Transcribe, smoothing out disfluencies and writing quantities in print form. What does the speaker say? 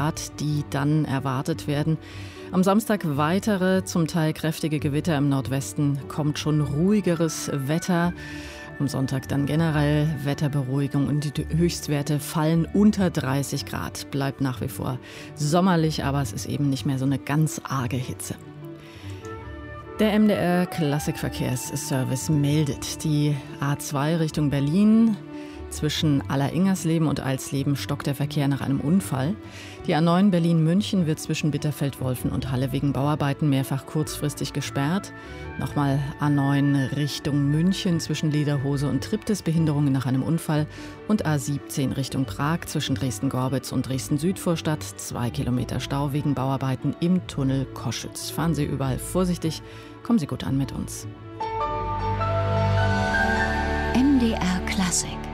Grad, die dann erwartet werden. Am Samstag weitere, zum Teil kräftige Gewitter im Nordwesten, kommt schon ruhigeres Wetter. Am Sonntag dann generell Wetterberuhigung und die Höchstwerte fallen unter 30 Grad. Bleibt nach wie vor sommerlich, aber es ist eben nicht mehr so eine ganz arge Hitze. Der MDR Klassikverkehrsservice meldet, die A2 Richtung Berlin. Zwischen Alleringersleben und Alsleben stockt der Verkehr nach einem Unfall. Die A9 Berlin-München wird zwischen Bitterfeld-Wolfen und Halle wegen Bauarbeiten mehrfach kurzfristig gesperrt. Nochmal A9 Richtung München zwischen Lederhose und Triptis, Behinderungen nach einem Unfall. Und A17 Richtung Prag zwischen Dresden-Gorbitz und Dresden-Südvorstadt. 2 Kilometer Stau wegen Bauarbeiten im Tunnel Koschütz. Fahren Sie überall vorsichtig, kommen Sie gut an mit uns. MDR Klassik.